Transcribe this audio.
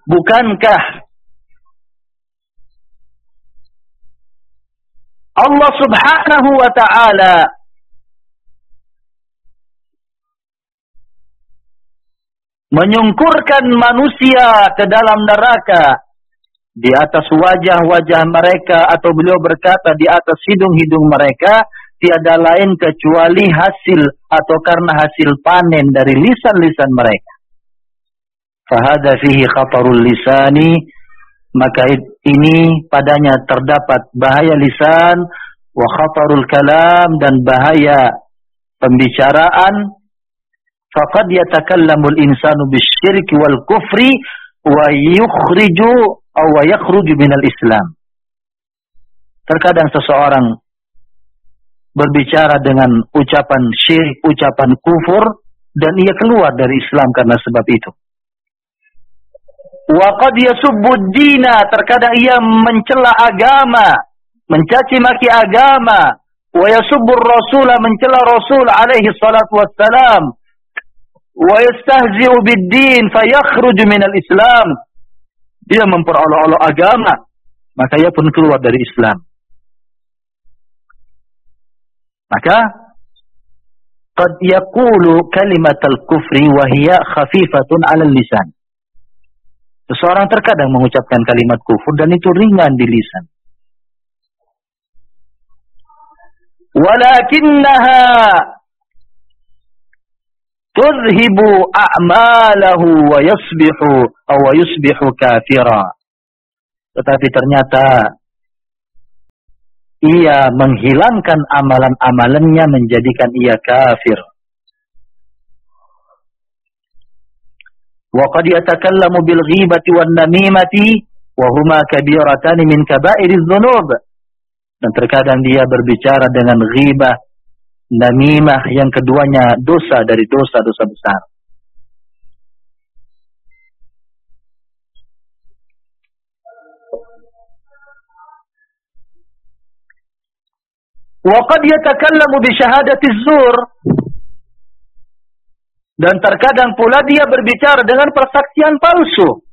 bukankah Allah Subhanahu wa ta'ala menyungkurkan manusia ke dalam neraka di atas wajah-wajah mereka, atau beliau berkata di atas hidung-hidung mereka, tiada lain kecuali hasil atau karena hasil panen dari lisan-lisan mereka. Fahada fihi khatarul lisani, maka ini padanya terdapat bahaya lisan, wa khatarul kalam, dan bahaya pembicaraan. Faqad yatakallamul insanu bisyirki wal kufri wa yukhriju aw yakhruju minal Islam. Terkadang seseorang berbicara dengan ucapan syirik, ucapan kufur, dan ia keluar dari Islam karena sebab itu. Wa qad yasubbud dina, terkadang ia mencela agama, mencaci maki agama. Wa yasubbur rasula, mencela Rasul alaihi salatu wassalam. Wa yastahzi'u bid-din fayakhruju minal Islam. Dia memperolok-olok agama, maka ia pun keluar dari Islam. Maka qad yaqulu kalimatal kufri wa hiya khafifatun 'alal lisan. Seseorang terkadang mengucapkan kalimat kufur dan itu ringan di lisan. Walakinnaha tuzhibu a'malahu wa yusbihu kafira. Tetapi ternyata ia menghilangkan amalan-amalannya, menjadikan ia kafir. Wa qad yatakallamu bil ghibati wan namimati wa huma kabiratan min kaba'iriz dzunub. Dan terkadang dia berbicara dengan ghibah, namimah, yang keduanya dosa dari dosa-dosa besar. Wa qad yatakallamu bi syahadatiz zur. Dan terkadang pula dia berbicara dengan persaksian palsu.